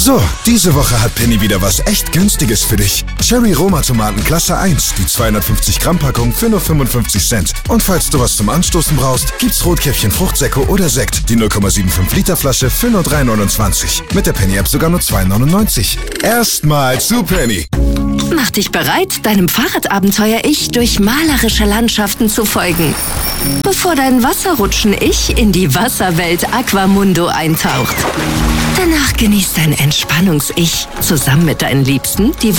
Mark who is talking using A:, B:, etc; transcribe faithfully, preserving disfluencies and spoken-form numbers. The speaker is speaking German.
A: So, diese Woche hat Penny wieder was echt Günstiges für dich. Cherry Roma Tomaten Klasse eins, die zweihundertfünfzig Gramm Packung für nur fünfundfünfzig Cent. Und falls du was zum Anstoßen brauchst, gibt's Rotkäppchen Fruchtsäcke oder Sekt, die null Komma fünfundsiebzig Liter Flasche für nur drei neunundzwanzig. Mit der Penny App sogar nur zwei neunundneunzig. Erstmal zu Penny.
B: Mach dich bereit, deinem Fahrradabenteuer-Ich durch malerische Landschaften zu folgen. Bevor dein Wasserrutschen-Ich in die Wasserwelt Aquamundo eintaucht. Danach genießt dein Entspannungs-Ich zusammen mit deinen Liebsten die